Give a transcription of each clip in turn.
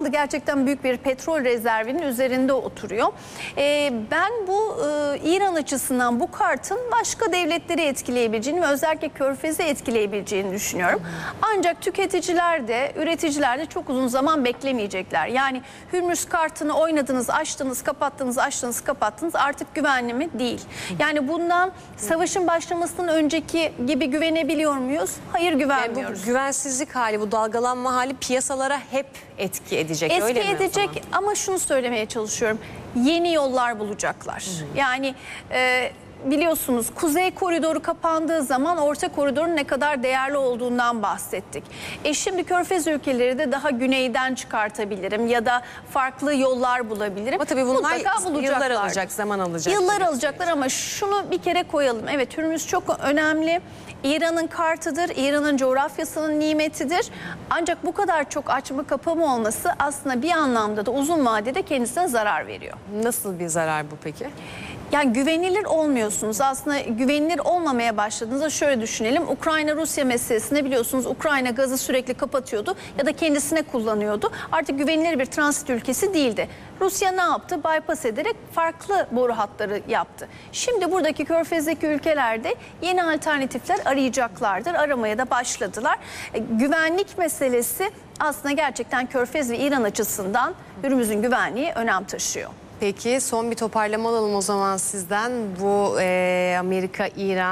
gerçekten büyük bir petrol rezervinin üzerinde oturuyor. Ben bu İran açısından bu kartın başka devletleri etkileyebileceğini ve özellikle Körfez'i etkileyebileceğini düşünüyorum. Ancak tüketiciler de, üreticiler de çok uzun zaman beklemeyecekler. Yani Hürmüz kartını oynadınız, açtınız, kapattınız, açtınız, kapattınız, artık güvenli mi? Değil. Yani bundan savaşın başlamasından önceki gibi güvenebiliyor muyuz? Hayır, güvenmiyoruz. Yani bu güvensizlik hali, bu dalgalanma hali piyasalara hep etki edecek. Etki edecek ama şunu söylemeye çalışıyorum. Yeni yollar bulacaklar. Yani biliyorsunuz Kuzey Koridoru kapandığı zaman Orta Koridor'un ne kadar değerli olduğundan bahsettik. Şimdi Körfez ülkeleri de daha güneyden çıkartabilirim ya da farklı yollar bulabilirim. Ama tabii bunlar yıllar alacak, zaman alacak. Yıllar alacaklar ama şunu bir kere koyalım. Evet, Hürmüz çok önemli. İran'ın kartıdır, İran'ın coğrafyasının nimetidir. Ancak bu kadar çok açma kapama olması aslında bir anlamda da uzun vadede kendisine zarar veriyor. Nasıl bir zarar bu peki? Yani güvenilir olmuyorsunuz. Aslında güvenilir olmamaya başladığınızda şöyle düşünelim. Ukrayna-Rusya meselesinde biliyorsunuz Ukrayna gazı sürekli kapatıyordu ya da kendisine kullanıyordu. Artık güvenilir bir transit ülkesi değildi. Rusya ne yaptı? Bypass ederek farklı boru hatları yaptı. Şimdi buradaki Körfez'deki ülkelerde yeni alternatifler arayacaklardır. Aramaya da başladılar. Güvenlik meselesi aslında gerçekten Körfez ve İran açısından Hürmüz'ün güvenliği önem taşıyor. Peki son bir toparlama alalım o zaman sizden. Bu Amerika-İran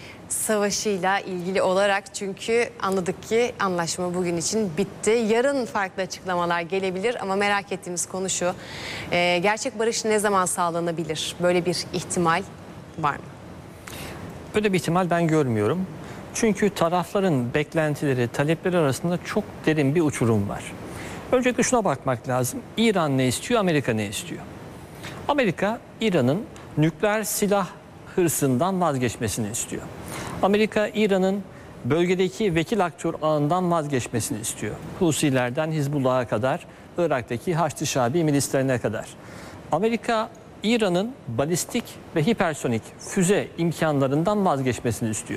savaşıyla ilgili olarak, çünkü anladık ki anlaşma bugün için bitti. Yarın farklı açıklamalar gelebilir ama merak ettiğimiz konu şu. Gerçek barış ne zaman sağlanabilir? Böyle bir ihtimal var mı? Böyle bir ihtimal ben görmüyorum. Çünkü tarafların beklentileri, talepleri arasında çok derin bir uçurum var. Öncelikle şuna bakmak lazım. İran ne istiyor, Amerika ne istiyor? Amerika, İran'ın nükleer silah hırsından vazgeçmesini istiyor. Amerika, İran'ın bölgedeki vekil aktör ağından vazgeçmesini istiyor. Husilerden Hizbullah'a kadar, Irak'taki Haçlı Şabi milislerine kadar. Amerika, İran'ın balistik ve hipersonik füze imkanlarından vazgeçmesini istiyor.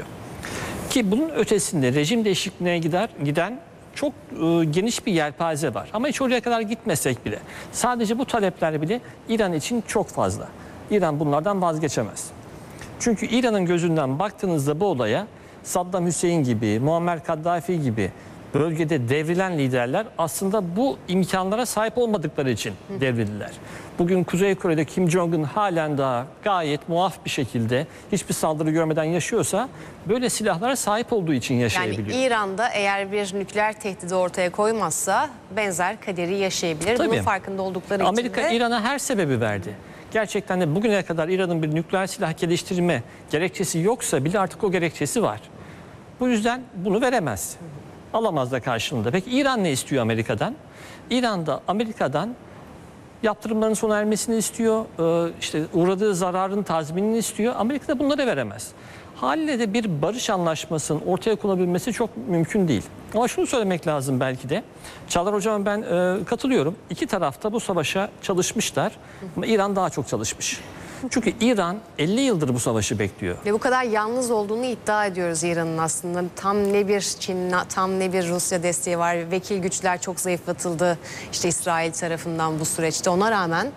Ki bunun ötesinde rejim değişikliğine giden çok geniş bir yelpaze var. Ama hiç oraya kadar gitmesek bile sadece bu talepler bile İran için çok fazla. İran bunlardan vazgeçemez. Çünkü İran'ın gözünden baktığınızda bu olaya Saddam Hüseyin gibi, Muammer Kaddafi gibi bölgede devrilen liderler aslında bu imkanlara sahip olmadıkları için devrildiler. Bugün Kuzey Kore'de Kim Jong-un halen daha gayet muaf bir şekilde hiçbir saldırı görmeden yaşıyorsa böyle silahlara sahip olduğu için yaşayabiliyor. Yani İran'da eğer bir nükleer tehdidi ortaya koymazsa benzer kaderi yaşayabilir. Tabii. Bunun farkında oldukları Amerika için de... İran'a her sebebi verdi. Gerçekten de bugüne kadar İran'ın bir nükleer silah geliştirme gerekçesi yoksa bile artık o gerekçesi var. Bu yüzden bunu veremez. Alamaz da karşılığında. Peki İran ne istiyor Amerika'dan? İran da Amerika'dan yaptırımların sona ermesini istiyor. İşte uğradığı zararın tazminini istiyor. Amerika da bunları veremez. Haliyle de bir barış anlaşmasının ortaya konabilmesi çok mümkün değil. Ama şunu söylemek lazım belki de. Çağlar Hocam, ben katılıyorum. İki tarafta bu savaşa çalışmışlar ama İran daha çok çalışmış. Çünkü İran 50 yıldır bu savaşı bekliyor. Ve bu kadar yalnız olduğunu iddia ediyoruz İran'ın aslında. Tam ne bir Çin, tam ne bir Rusya desteği var. Vekil güçler çok zayıflatıldı işte İsrail tarafından bu süreçte. Ona rağmen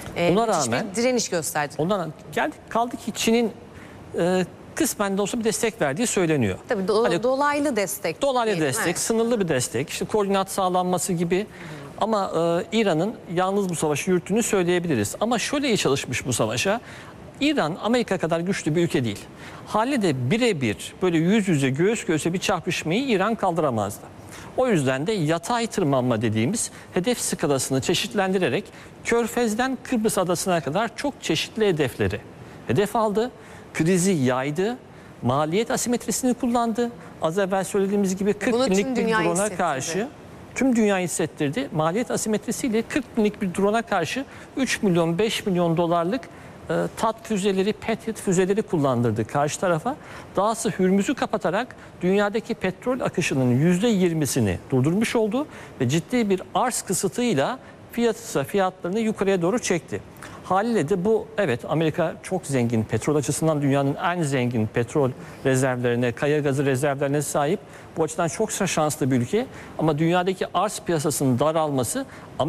bir direniş gösterdi. Kaldı ki Çin'in kısmen de olsa bir destek verdiği söyleniyor. Tabii dolaylı destek. Dolaylı destek, evet. Sınırlı bir destek, işte koordinat sağlanması gibi. Ama İran'ın yalnız bu savaşı yürüttüğünü söyleyebiliriz. Ama şöyle iyi çalışmış bu savaşa. İran Amerika kadar güçlü bir ülke değil. Haliyle de birebir böyle yüz yüze göğüs göğüse bir çarpışmayı İran kaldıramazdı. O yüzden de yatay tırmanma dediğimiz hedef skalasını çeşitlendirerek Körfez'den Kıbrıs adasına kadar çok çeşitli hedefleri hedef aldı. Krizi yaydı. Maliyet asimetrisini kullandı. Az evvel söylediğimiz gibi 40 binlik bir drone'a karşı tüm dünyayı hissettirdi. Maliyet asimetrisiyle 40 binlik bir drone'a karşı 3 milyon 5 milyon dolarlık TAT füzeleri, Patriot füzeleri kullandırdı karşı tarafa. Dahası Hürmüz'ü kapatarak dünyadaki petrol akışının %20'sini durdurmuş oldu ve ciddi bir arz kısıtıyla fiyatlarını yukarıya doğru çekti. Haliyle de bu, evet, Amerika çok zengin, petrol açısından dünyanın en zengin petrol rezervlerine, kaya gazı rezervlerine sahip. Bu açıdan çok şanslı bir ülke ama dünyadaki arz piyasasının daralması